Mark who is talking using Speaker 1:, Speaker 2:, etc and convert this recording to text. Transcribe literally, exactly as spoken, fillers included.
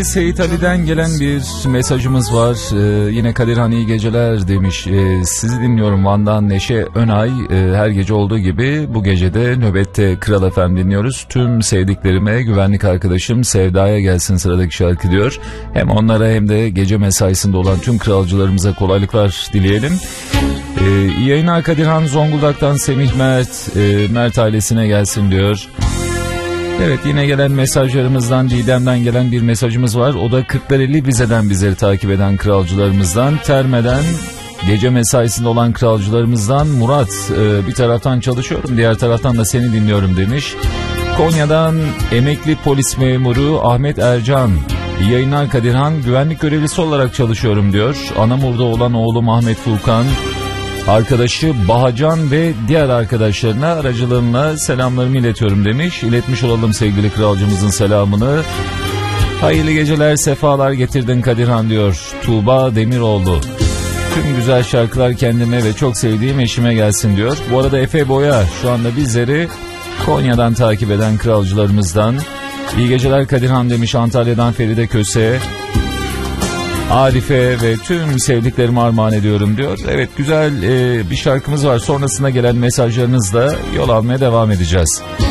Speaker 1: sevgili Seyit Ali'den gelen bir mesajımız var. Ee, yine Kadirhan iyi geceler demiş. Ee, sizi dinliyorum Van'dan Neşe Önay. Ee, her gece olduğu gibi bu gecede nöbette Kral F M dinliyoruz. Tüm sevdiklerime, güvenlik arkadaşım Sevda'ya gelsin sıradaki şarkı diyor. Hem onlara hem de gece mesaisinde olan tüm kralcılarımıza kolaylıklar dileyelim. Ee, iyi yayınlar Kadirhan, Zonguldak'tan Semih Mert, e, Mert ailesine gelsin diyor. Evet, yine gelen mesajlarımızdan Didem'den gelen bir mesajımız var. O da Kırklareli Rize'den bizleri takip eden kralcılarımızdan. Terme'den gece mesaisinde olan kralcılarımızdan Murat. Ee, bir taraftan çalışıyorum, diğer taraftan da seni dinliyorum demiş. Konya'dan emekli polis memuru Ahmet Ercan. İyi yayınlar Kadirhan, güvenlik görevlisi olarak çalışıyorum diyor. Anamur'da olan oğlum Ahmet Furkan, arkadaşı Bahacan ve diğer arkadaşlarına aracılığımla selamlarımı iletiyorum demiş. İletmiş olalım sevgili kralcımızın selamını. Hayırlı geceler, sefalar getirdin Kadirhan diyor Tuğba Demiroğlu. Tüm güzel şarkılar kendime ve çok sevdiğim eşime gelsin diyor. Bu arada Efe Boya şu anda bizleri Konya'dan takip eden kralcılarımızdan. İyi geceler Kadirhan demiş Antalya'dan Feride Köse. Arife ve tüm sevdiklerimi armağan ediyorum diyor. Evet, güzel e, bir şarkımız var. Sonrasında gelen mesajlarınızla yol almaya devam edeceğiz.